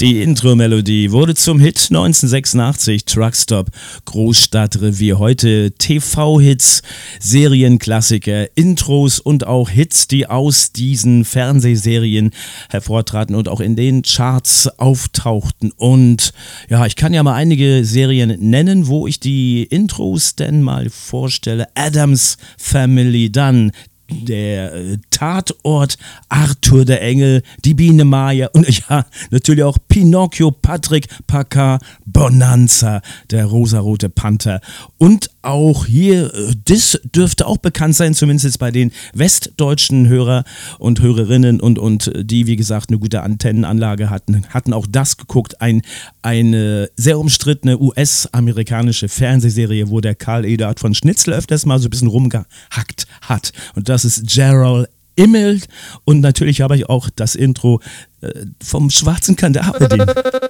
Die Intro-Melodie wurde zum Hit 1986, Truckstop, Großstadtrevier. Heute TV-Hits, Serienklassiker, Intros und auch Hits, die aus diesen Fernsehserien hervortraten und auch in den Charts auftauchten. Und ja, ich kann ja mal einige Serien nennen, wo ich die Intros denn mal vorstelle. Addams Family, dann der Tatort, Arthur der Engel, die Biene Maya und ja, natürlich auch Pinocchio, Patrick, Paca, Bonanza, der rosarote Panther. Und auch hier, das dürfte auch bekannt sein, zumindest bei den westdeutschen Hörer und Hörerinnen und die, wie gesagt, eine gute Antennenanlage hatten auch das geguckt. Eine sehr umstrittene US-amerikanische Fernsehserie, wo der Karl Eduard von Schnitzel öfters mal so ein bisschen rumgehackt hat. Und das ist Gerald Immelt. Und natürlich habe ich auch das Intro vom schwarzen Kandar bedient.